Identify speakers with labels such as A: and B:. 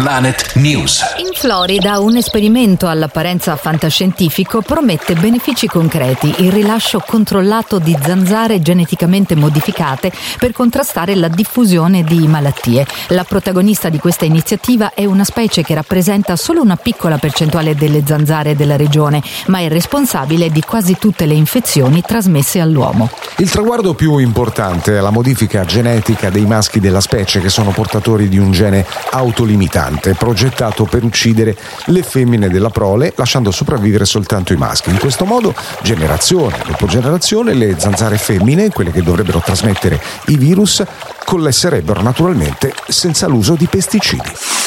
A: Planet News.
B: In Florida un esperimento all'apparenza fantascientifico promette benefici concreti: il rilascio controllato di zanzare geneticamente modificate per contrastare la diffusione di malattie. La protagonista di questa iniziativa è una specie che rappresenta solo una piccola percentuale delle zanzare della regione, ma è responsabile di quasi tutte le infezioni trasmesse all'uomo.
C: Il traguardo più importante è la modifica genetica dei maschi della specie, che sono portatori di un gene autolimitante progettato per uccidere le femmine della prole, lasciando sopravvivere soltanto i maschi. In questo modo, generazione dopo generazione, le zanzare femmine, quelle che dovrebbero trasmettere i virus, coalescerebbero naturalmente senza l'uso di pesticidi.